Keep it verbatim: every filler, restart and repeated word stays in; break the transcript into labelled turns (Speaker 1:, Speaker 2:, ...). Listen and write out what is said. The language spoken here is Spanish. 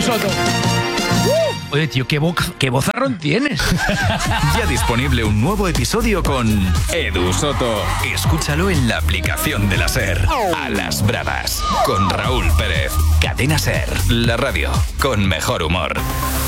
Speaker 1: Soto. Uh, oye, tío, qué, bo- qué vozarrón tienes.
Speaker 2: Ya disponible un nuevo episodio con Edu Soto. Escúchalo en la aplicación de la SER. A las bravas. Con Raúl Pérez. Cadena SER. La radio con mejor humor.